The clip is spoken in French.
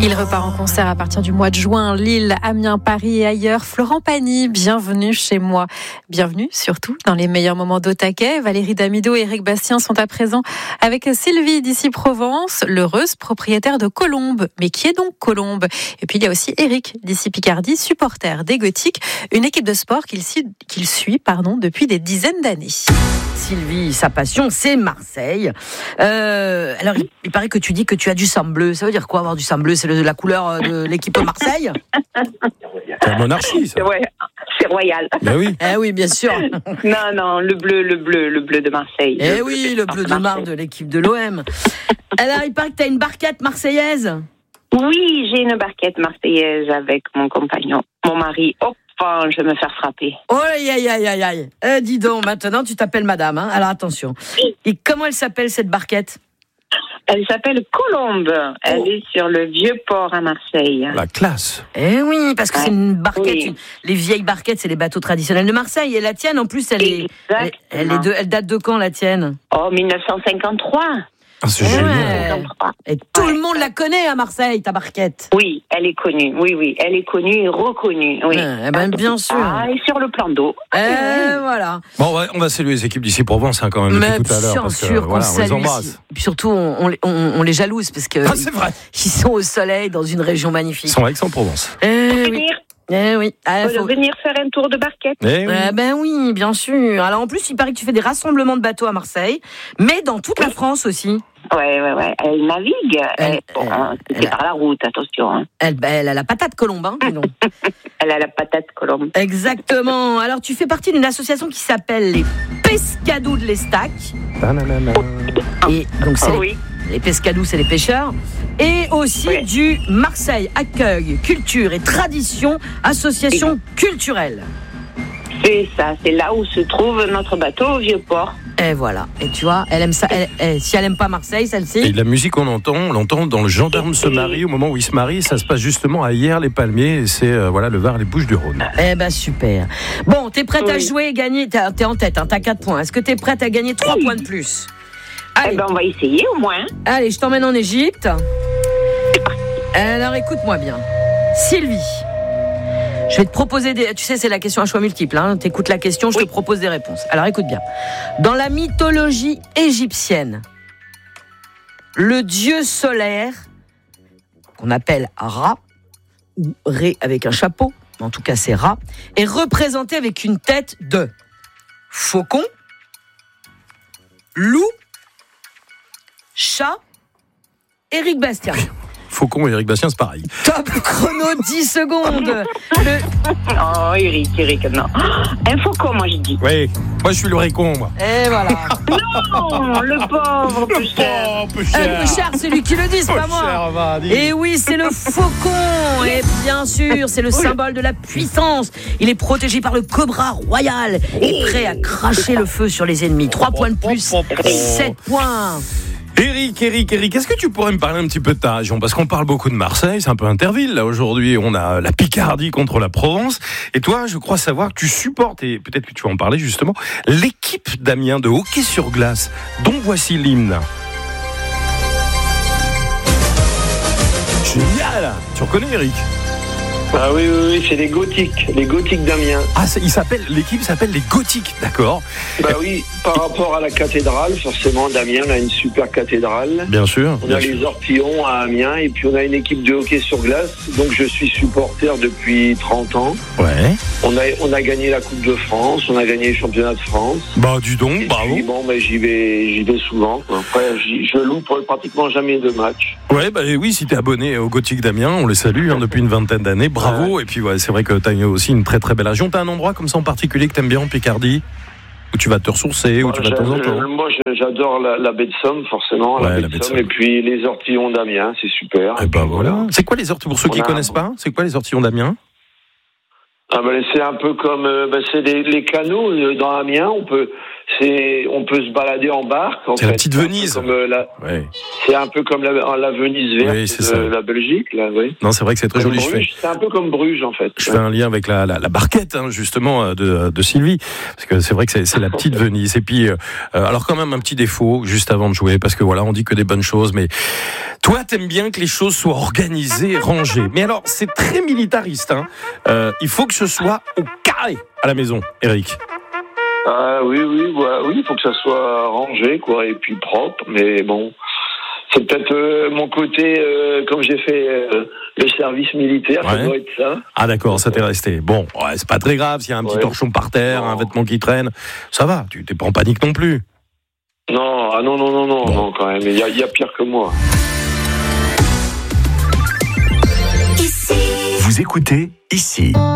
Il repart en concert à partir du mois de juin, Lille, Amiens, Paris et ailleurs. Florent Pagny, bienvenue chez moi. Bienvenue surtout dans les meilleurs moments d'Au-Taquet. Valérie Damido et Éric Bastien sont à présent avec Sylvie d'ici Provence, l'heureuse propriétaire de Colombe. Mais qui est donc Colombe? Et puis il y a aussi Éric d'ici Picardie, supporter des Gothiques, une équipe de sport qu'il suit depuis des dizaines d'années. Sylvie, sa passion, c'est Marseille. Alors, il paraît que tu dis que tu as du sang bleu. Ça veut dire quoi, avoir du sang bleu? C'est la couleur de l'équipe Marseille? C'est la monarchie, ça. Ouais, c'est royal. Ben oui. Eh oui, bien sûr. Non, le bleu de Marseille. Eh oui, le bleu de Marseille de l'équipe de l'OM. Alors, il paraît que tu as une barquette marseillaise. Oui, j'ai une barquette marseillaise avec mon compagnon, mon mari. Enfin, je vais me faire frapper. Oh, aïe. Dis donc, maintenant, tu t'appelles madame. Hein. Alors, attention. Et comment elle s'appelle, cette barquette? Elle s'appelle Colombe. Elle est sur le Vieux-Port à Marseille. La classe. Eh oui, parce que c'est une barquette. Oui. Les vieilles barquettes, c'est les bateaux traditionnels de Marseille. Et la tienne, en plus, elle date de quand, la tienne? Oh, 1953. Ah, c'est Ouais. génial. Et tout le monde la connaît à Marseille, ta barquette. Oui, elle est connue. Oui, elle est connue et reconnue. Oui. Eh ben, bien sûr. Et sur le plan d'eau. Voilà. Bon, on va saluer les équipes d'ici Provence quand même Mais depuis tout à l'heure. bien Parce que, sûr qu'on voilà, on les salue. embrasse. Et puis surtout, on les jalouse parce que Ah, c'est vrai. ils sont au soleil dans une région magnifique. Ils sont à Aix-en-Provence. Venir oui. venir faire un tour de barquette. Eh oui. Ben oui, bien sûr. Alors en plus, il paraît que tu fais des rassemblements de bateaux à Marseille, mais dans toute la France aussi. Ouais. Elle navigue. C'est par la route, attention. Hein. Elle a la patate Colombe, hein, dis donc. Elle a la patate Colombe. Exactement. Alors tu fais partie d'une association qui s'appelle les Pescadous de l'Estac. Et donc c'est les Pescadous, c'est les pêcheurs. Et aussi du Marseille Accueil, Culture et Tradition, association culturelle. C'est ça, c'est là où se trouve notre bateau au Vieux-Port. Et voilà. Et tu vois, elle aime ça. Si elle aime pas Marseille, Et celle-ci. la musique on l'entend dans Le Gendarme se marie, au moment où il se marie. Ça se passe justement à Hyères-les-Palmiers. Et c'est le Var, les Bouches-du-Rhône. Eh ben super. Bon, t'es prête à jouer et gagner? T'es en tête, hein, t'as 4 points. Est-ce que t'es prête à gagner 3 points de plus? Allez. Eh ben, on va essayer au moins. Allez, je t'emmène en Égypte. Alors écoute-moi bien. Sylvie, je vais te proposer tu sais, c'est la question à choix multiple. Hein. T'écoutes la question, je te propose des réponses. Alors écoute bien. Dans la mythologie égyptienne, le dieu solaire, qu'on appelle Ra, ou Ré avec un chapeau, mais en tout cas c'est Ra, est représenté avec une tête de faucon, loup, chat, Éric Bastien. Faucon et Éric Bastien, c'est pareil. Top chrono, 10 secondes. Oh, Eric, non. Un faucon, moi, je dis. Oui, moi je suis le récon, moi. Et voilà. Non, le pauvre, plus cher. Oh, peu Un peu cher, c'est lui qui le dit, c'est pas moi. Et oui, c'est le faucon. Et bien sûr, c'est le symbole de la puissance. Il est protégé par le cobra royal et prêt à cracher le feu sur les ennemis. 3 points de plus, 7 points. Eric, est-ce que tu pourrais me parler un petit peu de ta région? Parce qu'on parle beaucoup de Marseille, c'est un peu Interville. Là, aujourd'hui, on a la Picardie contre la Provence. Et toi, je crois savoir que tu supportes, et peut-être que tu vas en parler justement, l'équipe d'Amiens de hockey sur glace, dont voici l'hymne. Génial! Tu reconnais, Eric? Ah oui, c'est les Gothiques d'Amiens. Ah, l'équipe s'appelle les Gothiques, d'accord. Bah oui, par rapport à la cathédrale, forcément, d'Amiens, on a une super cathédrale. Bien sûr. On a les Ortillons à Amiens, et puis on a une équipe de hockey sur glace, donc je suis supporter depuis 30 ans. Ouais. On a gagné la Coupe de France, on a gagné les championnats de France. Bah, dis donc, Et bravo. puis, j'y vais souvent, quoi. Après, je loupe pratiquement jamais de match. Ouais, bah oui, si t'es abonné aux Gothiques d'Amiens, on les salue depuis une vingtaine d'années. Bravo. Et puis, c'est vrai que t'as aussi une très très belle région. T'as un endroit comme ça en particulier que t'aimes bien en Picardie, où tu vas te ressourcer, où tu vas de temps en temps? Moi, j'adore la baie de Somme, forcément. Ouais, la baie de Somme. Et puis les Ortillons d'Amiens, c'est super. Et ben voilà. C'est quoi les Ortillons, pour ceux qui connaissent pas? C'est quoi les Ortillons d'Amiens? C'est un peu comme c'est les canaux dans Amiens. on peut se balader en barque. C'est la petite Venise. C'est un peu comme la Venise verte de la Belgique, là, oui. Non, c'est vrai que c'est très joli. C'est un peu comme Bruges, en fait. Je fais un lien avec la barquette, justement, de Sylvie, parce que c'est vrai que c'est la petite Venise. Et puis, alors quand même un petit défaut juste avant de jouer, parce que voilà, on dit que des bonnes choses, mais toi, t'aimes bien que les choses soient organisées, rangées. Mais alors, c'est très militariste. Il faut que ce soit au carré à la maison, Eric. Oui, il faut que ça soit rangé, quoi, et puis propre, mais bon, c'est peut-être mon côté, comme j'ai fait le service militaire, ça doit être ça. Ah d'accord, ça t'est resté. Bon, c'est pas très grave, s'il y a un petit torchon par terre, un vêtement qui traîne, ça va, tu t'es pas en panique non plus. Non, non, quand même, il y a pire que moi. Vous écoutez Ici.